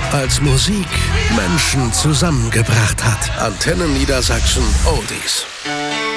als Musik Menschen zusammengebracht hat. Antenne Niedersachsen Oldies.